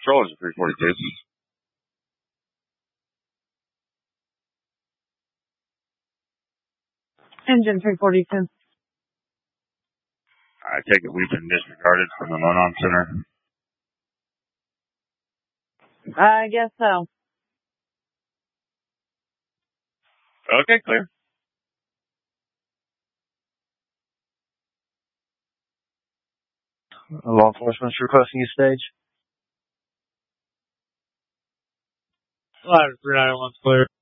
Patrol is a 342. Engine 342. I take it we've been disregarded from the Monon Center. I guess so. Okay, clear. Law enforcement's requesting a stage. Ladder 391's clear.